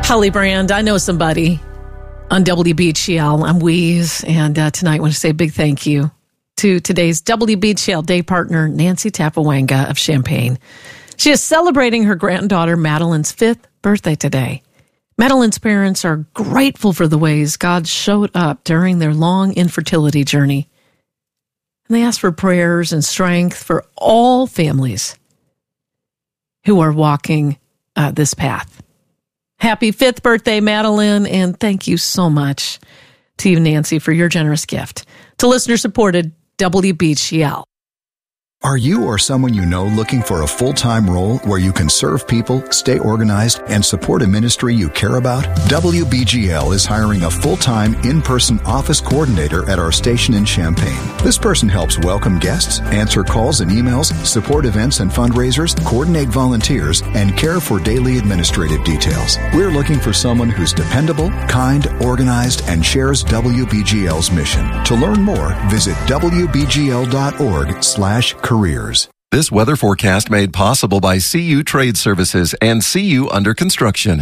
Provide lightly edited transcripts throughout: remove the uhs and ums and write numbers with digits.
Holly Brand, I know somebody on WBGL. I'm Weeze, and tonight I want to say a big thank you to today's WBGL day partner, Nancy Tapawanga of Champaign. She is celebrating her granddaughter Madeline's 5th birthday today. Madeline's parents are grateful for the ways God showed up during their long infertility journey. And they ask for prayers and strength for all families who are walking this path. Happy 5th birthday, Madeline, and thank you so much to you, Nancy, for your generous gift to listener-supported WBGL. Are you or someone you know looking for a full-time role where you can serve people, stay organized, and support a ministry you care about? WBGL is hiring a full-time in-person office coordinator at our station in Champaign. This person helps welcome guests, answer calls and emails, support events and fundraisers, coordinate volunteers, and care for daily administrative details. We're looking for someone who's dependable, kind, organized, and shares WBGL's mission. To learn more, visit wbgl.org/careers. This weather forecast made possible by CU Trade Services and CU Under Construction.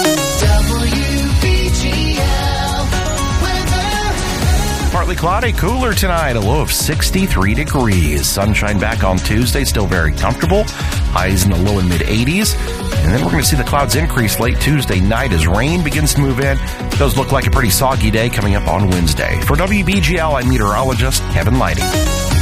Partly cloudy, cooler tonight, a low of 63 degrees. Sunshine back on Tuesday, still very comfortable. Highs in the low and mid 80s. And then we're going to see the clouds increase late Tuesday night as rain begins to move in. It does look like a pretty soggy day coming up on Wednesday. For WBGL, I'm meteorologist Kevin Lighty.